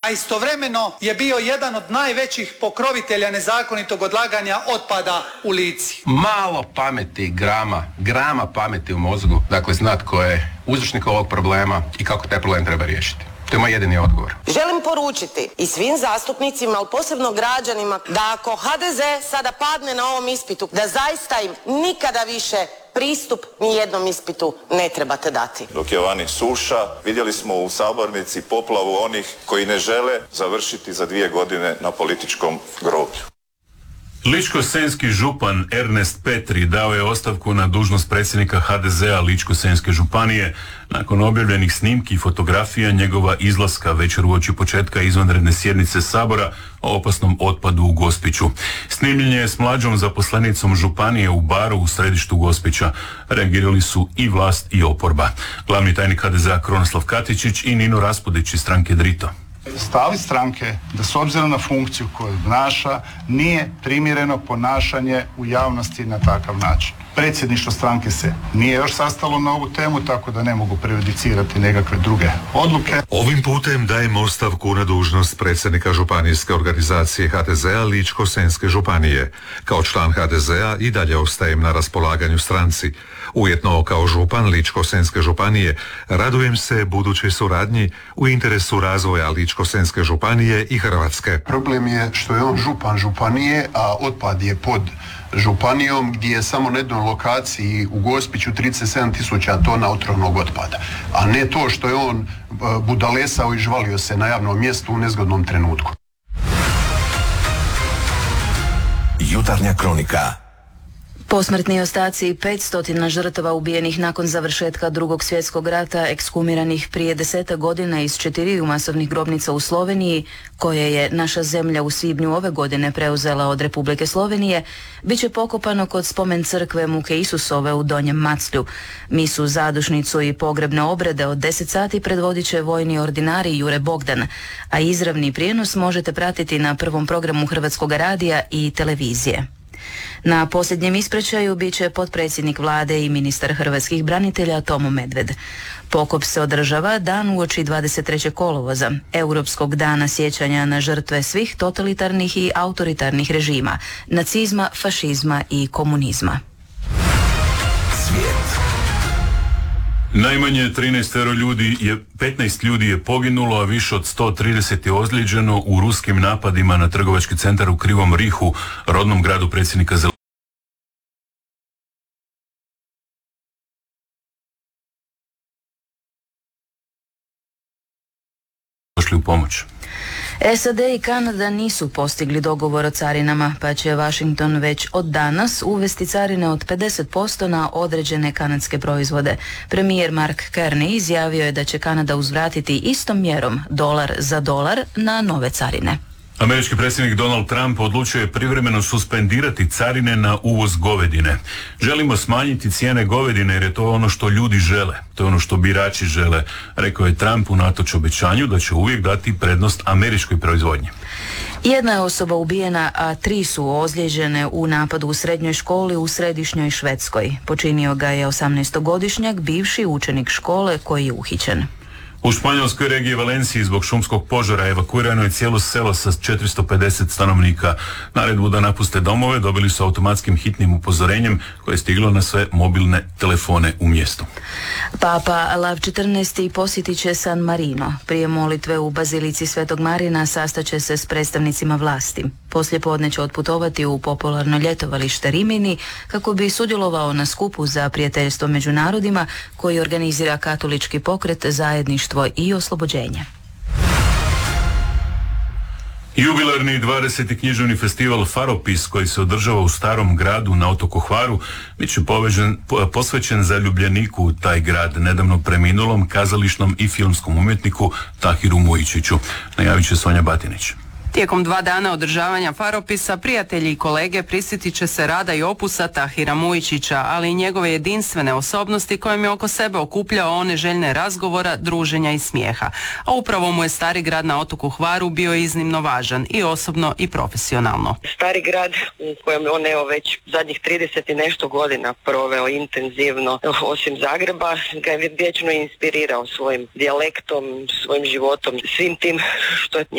a istovremeno je bio jedan od najvećih pokrovitelja nezakonitog odlaganja otpada u Lici. Malo pameti, grama pameti u mozgu, dakle znat ko je uzročnik ovog problema i kako taj problem treba riješiti. To je moj jedini odgovor. Želim poručiti i svim zastupnicima, ali posebno građanima, da ako HDZ sada padne na ovom ispitu, da zaista im nikada više pristup ni jednom ispitu ne trebate dati. Dok je vani suša, vidjeli smo u sabornici poplavu onih koji ne žele završiti za 2 godine na političkom groblju. Ličko-senjski župan Ernest Petri dao je ostavku na dužnost predsjednika HDZ-a Ličko-senjske županije nakon objavljenih snimki i fotografija njegova izlaska večer uoči početka izvanredne sjednice Sabora o opasnom otpadu u Gospiću. Snimljen je s mlađom zaposlenicom županije u baru u središtu Gospića. Reagirali su i vlast i oporba. Glavni tajnik HDZ-a Krunoslav Katičić i Nino Raspudić iz stranke Drito. Stav stranke da s obzirom na funkciju koju obnaša nije primjereno ponašanje u javnosti na takav način. Predsjedništvo stranke se nije još sastalo na ovu temu, tako da ne mogu prejudicirati nekakve druge odluke. Ovim putem dajem ostavku na dužnost predsjednika županijske organizacije HDZ-a Ličko-senjske županije. Kao član HDZ-a i dalje ostajem na raspolaganju stranci. Ujedno kao župan Ličko-senjske županije radujem se budućoj suradnji u interesu razvoja Ličko-senjske županije i Hrvatske. Problem je što je on župan županije, a otpad je pod županijom gdje je samo na jednoj lokaciji u Gospiću 37.000 tona otrovnog otpada. A ne to što je on budalesao i žvalio se na javnom mjestu u nezgodnom trenutku. Jutarnja kronika. Posmrtni ostaci 500 žrtava ubijenih nakon završetka Drugog svjetskog rata, ekshumiranih prije 10 godina iz 4 masovnih grobnica u Sloveniji, koje je naša zemlja u svibnju ove godine preuzela od Republike Slovenije, bit će pokopano kod spomen crkve Muke Isusove u Donjem Maclju. Misu, zadušnicu i pogrebne obrede od 10 sati predvodit će vojni ordinari Jure Bogdan, a izravni prijenos možete pratiti na prvom programu Hrvatskog radija i televizije. Na posljednjem ispraćaju bit će potpredsjednik vlade i ministar hrvatskih branitelja Tomo Medved. Pokop se održava dan uoči 23. kolovoza, Europskog dana sjećanja na žrtve svih totalitarnih i autoritarnih režima, nacizma, fašizma i komunizma. Svijet. Najmanje 15 ljudi je poginulo, a više od 130 je ozlijeđeno u ruskim napadima na trgovački centar u Krivom Rihu, rodnom gradu predsjednika Zelenskog. Došli u pomoć. SAD i Kanada nisu postigli dogovor o carinama, pa će Washington već od danas uvesti carine od 50% na određene kanadske proizvode. Premijer Mark Carney izjavio je da će Kanada uzvratiti istom mjerom, dolar za dolar, na nove carine. Američki predsjednik Donald Trump odlučio je privremeno suspendirati carine na uvoz govedine. Želimo smanjiti cijene govedine jer je to ono što ljudi žele. To je ono što birači žele, rekao je Trump unatoč obećanju da će uvijek dati prednost američkoj proizvodnji. Jedna je osoba ubijena, a 3 su ozlijeđene u napadu u srednjoj školi u središnjoj Švedskoj. Počinio ga je 18-godišnjak, bivši učenik škole koji je uhićen. U španjolskoj regiji Valenciji zbog šumskog požara evakuirano je cijelo selo sa 450 stanovnika. Naredbu da napuste domove dobili su automatskim hitnim upozorenjem koje je stiglo na sve mobilne telefone u mjestu. Papa Lav XIV. Posjetit će San Marino. Prije molitve u Bazilici Svetog Marina sastaće se s predstavnicima vlasti. Poslije podne će otputovati u popularno ljetovalište Rimini kako bi sudjelovao na skupu za prijateljstvo među narodima koji organizira katolički pokret Zajedništvo i oslobođenje. Jubilarni 20. književni festival Faropis koji se održava u Starom gradu na otoku Hvaru bit će posvećen zaljubljeniku u taj grad, nedavno preminulom kazališnom i filmskom umjetniku Tahiru Mujičiću. Najavit će Sonja Batinić. Tijekom 2 dana održavanja Faropisa prijatelji i kolege prisjetit će se rada i opusa Tahira Mujičića, ali i njegove jedinstvene osobnosti kojim je oko sebe okupljao one željne razgovora, druženja i smijeha. A upravo mu je Stari grad na otoku Hvaru bio iznimno važan i osobno i profesionalno. Stari grad u kojem on već zadnjih 30 i nešto godina proveo intenzivno, osim Zagreba, ga je vječno inspirirao svojim dijalektom, svojim životom, svim tim što je